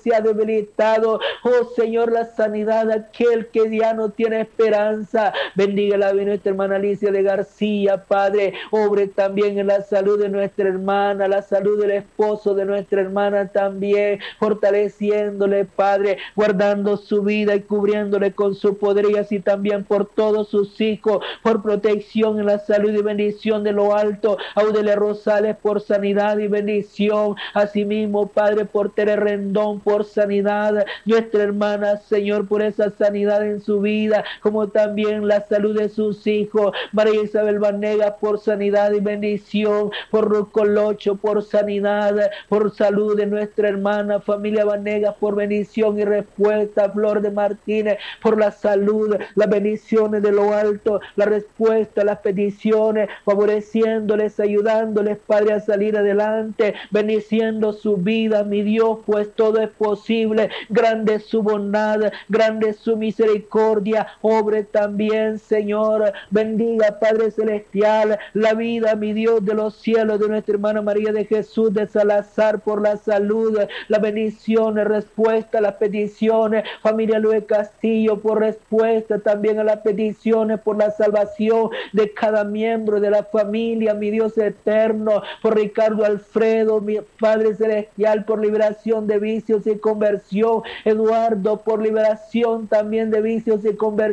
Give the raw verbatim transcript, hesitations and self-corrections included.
se ha debilitado. Oh Señor, la sanidad de aquel que ya no tiene esperanza. Bendiga la vida de nuestra hermana Alicia de García, Padre. Obre también en la salud de nuestra hermana, la salud del esposo de nuestra hermana también, fortaleciéndole, Padre, guardando su vida y cubriéndole con su poder, y así también por todos sus hijos, por protección en la salud y bendición de lo alto. Audele Rosales por sanidad y bendición. Asimismo, Padre, por Tere Rendón por sanidad. Nuestra hermana, Señor, por esa sanidad en su vida, como también la salud de sus hijos. María Isabel Vanegas por sanidad y bendición. Por Ruth Colocho por sanidad, por salud de nuestra hermana familia Vanegas, por bendición y respuesta. Flor de Martínez por la salud, las bendiciones de lo alto, la respuesta, las peticiones, favoreciéndoles, ayudándoles, Padre, a salir adelante, bendiciendo su vida, mi Dios, pues todo es posible. Grande es su bondad, grande es su misericordia. Obre también, Señor, bendiga, Padre celestial, la vida, mi Dios, de los cielos, de nuestra hermana María de Jesús de Salazar por la salud, la bendición, respuesta a las peticiones. Familia Luis Castillo por respuesta también a las peticiones, por la salvación de cada miembro de la familia, mi Dios eterno. Por Ricardo Alfredo, mi Padre celestial, por liberación de vicios y conversión. Eduardo, por liberación también de vicios y conversión.